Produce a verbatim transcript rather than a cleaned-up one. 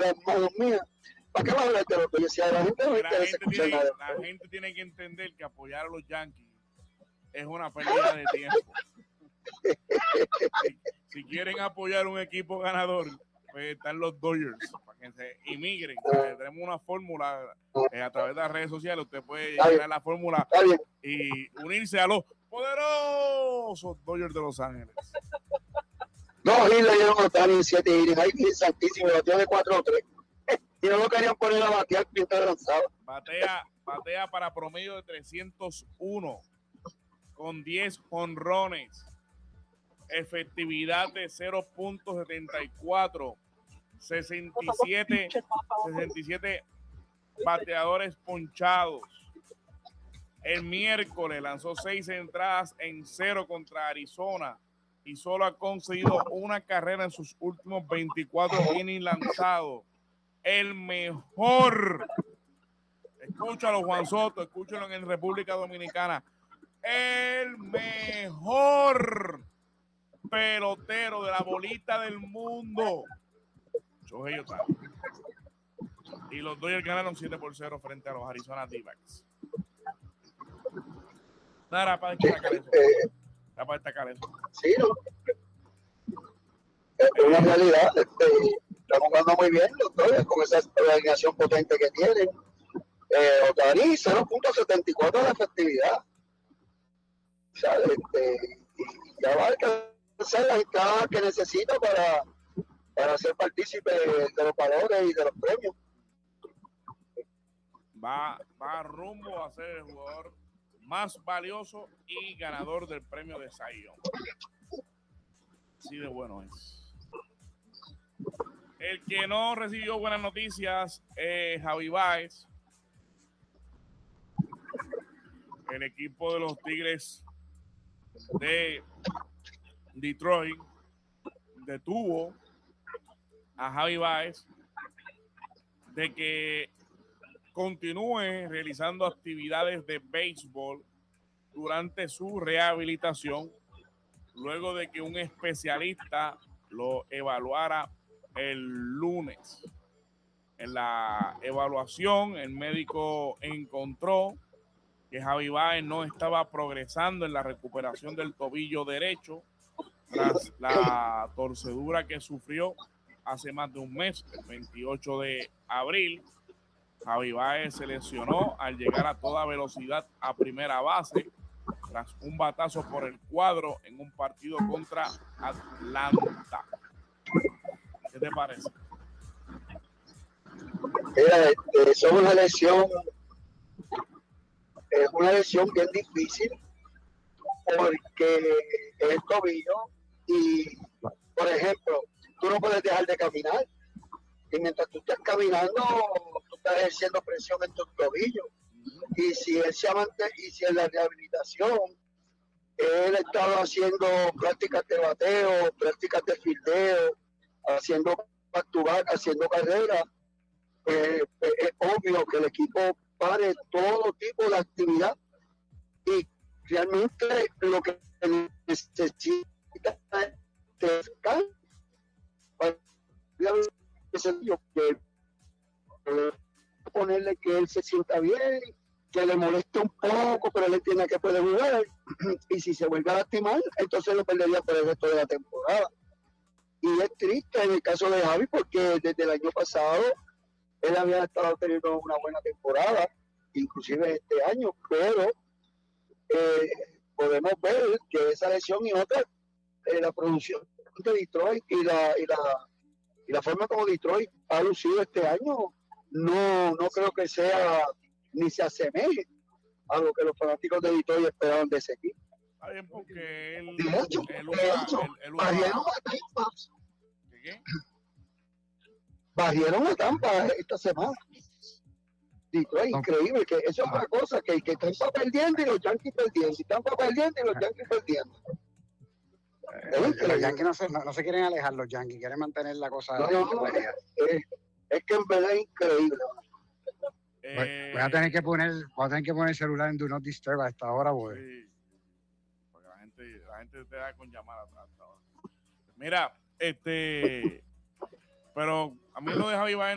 las manos mías. ¿Para qué va a hablar de los Dodgers? Si a la gente no le interesa escuchar tiene, nada. La gente tiene que entender que apoyar a los Yankees es una pérdida de tiempo. si, si quieren apoyar un equipo ganador, pues están los Dodgers, para que se inmigren. ¿Sabes? Tenemos una fórmula eh, a través de las redes sociales. Usted puede llenar la fórmula y unirse a los poderosos Dodgers de Los Ángeles. No, y le dieron a Otani en siete innings. Ahí santísimo, batió de cuatro a tres. Y no lo querían poner a batear mientras lanzaba. Batea, batea para promedio de trescientos uno, con diez jonrones, efectividad de cero punto setenta y cuatro, sesenta y siete, sesenta y siete bateadores ponchados. El miércoles lanzó seis entradas en cero contra Arizona y solo ha conseguido una carrera en sus últimos veinticuatro innings lanzados. El mejor, escúchalo Juan Soto, escúchalo en República Dominicana, el mejor pelotero de la bolita del mundo, Shohei Ohtani. Y los Dodgers ganaron siete por cero frente a los Arizona D-backs. Nada, para destacar eso. Nada para destacar eso. Sí, no. Es una realidad. Este, están jugando muy bien los Dodgers con esa alineación potente que tienen. Eh, Ohtani, cero punto setenta y cuatro de efectividad. O sea, este, y ya va a alcanzar la entrada que necesita para, para ser partícipe de los valores y de los premios. Va, va rumbo a ser el jugador más valioso y ganador del premio de Cy Young. Así de bueno es. El que no recibió buenas noticias es Javi Baez. El equipo de los Tigres de Detroit detuvo a Javi Baez de que continúe realizando actividades de béisbol durante su rehabilitación, luego de que un especialista lo evaluara el lunes. En la evaluación, el médico encontró que Javi Baez no estaba progresando en la recuperación del tobillo derecho tras la torcedura que sufrió hace más de un mes, el veintiocho de abril. Javi Baez se lesionó al llegar a toda velocidad a primera base tras un batazo por el cuadro en un partido contra Atlanta. ¿Qué te parece? Mira, este, eso es una lesión, es una lesión bien difícil porque es el tobillo y, por ejemplo, tú no puedes dejar de caminar y mientras tú estás caminando, tú estás ejerciendo presión en tu tobillo. Y si él se mantén, y si en la rehabilitación él estaba haciendo prácticas de bateo, prácticas de fildeo, haciendo back to back, haciendo carreras, pues, pues es obvio que el equipo pare todo tipo de actividad y realmente lo que necesita es descanso. Que ponerle que él se sienta bien, que le moleste un poco, pero él entiende que puede jugar, y si se vuelve a lastimar, entonces lo perdería por el resto de la temporada. Y es triste en el caso de Javi, porque desde el año pasado él había estado teniendo una buena temporada, inclusive este año, pero eh, podemos ver que esa lesión y otra, eh, la producción de Detroit y la, y la y la forma como Detroit ha lucido este año, no, no creo que sea ni se asemeje a lo que los fanáticos de Detroit esperaban de ese equipo. Está bien, porque él, De hecho, él usa, de hecho él, él usa... barrieron a Tampa. ¿Qué? Barrieron a Tampa esta semana. Detroit, No. increíble, que eso es otra cosa, que, que Tampa perdiendo y los Yankees perdiendo, y Tampa perdiendo y los Yankees perdiendo. Eh, los Yankees no se, no, no se quieren alejar, los Yankees quieren mantener la cosa. No, no, no, es, es que en verdad es increíble. Eh, voy a tener que poner voy a tener que poner el celular en Do Not Disturb a esta hora, pues. Sí, porque la gente, la gente te da con llamar atrás. Mira, este, pero a mí lo de Javi Baez